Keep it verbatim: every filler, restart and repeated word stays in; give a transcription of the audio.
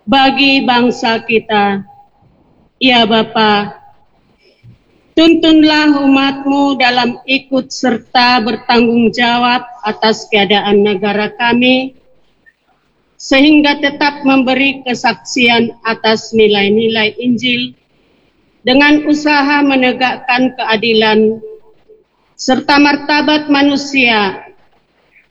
bagi bangsa kita. Ya Bapa, tuntunlah umat-Mu dalam ikut serta bertanggung jawab atas keadaan negara kami, sehingga tetap memberi kesaksian atas nilai-nilai Injil dengan usaha menegakkan keadilan serta martabat manusia